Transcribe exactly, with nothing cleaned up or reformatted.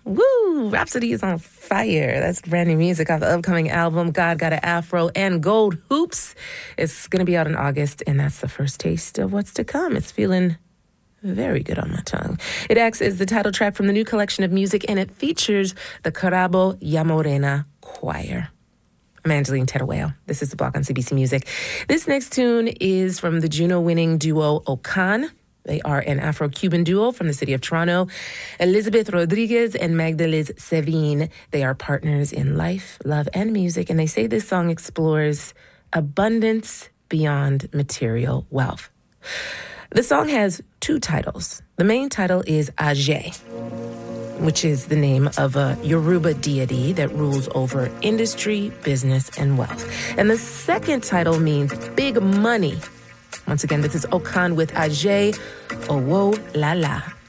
Woo! Rhapsody is on fire. That's brand new music off the upcoming album, God Got an Afro, and Gold Hoops. It's going to be out in August, and that's the first taste of what's to come. It's feeling very good on my tongue. It acts as the title track from the new collection of music, and it features the Carabo Ya Morena Choir. I'm Angeline Teruel. This is The Block on C B C Music. This next tune is from the Juno-winning duo Okan. They are an Afro-Cuban duo from the city of Toronto. Elizabeth Rodriguez and Magdalene Sevin. They are partners in life, love, and music, and they say this song explores abundance beyond material wealth. The song has two titles. The main title is Aje, which is the name of a Yoruba deity that rules over industry, business, and wealth. And the second title means big money. Once again, this is Okan with Aje Owo La La.